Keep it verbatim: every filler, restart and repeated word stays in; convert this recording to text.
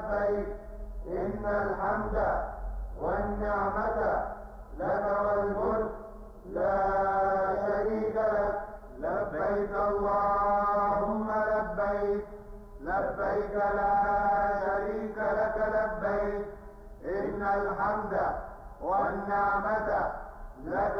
لبيك إن الحمد والنعمة لك والملك لا شريك لك. لبيك اللهم لبيك لبيك لا شريك لك لبيك إن الحمد والنعمة لك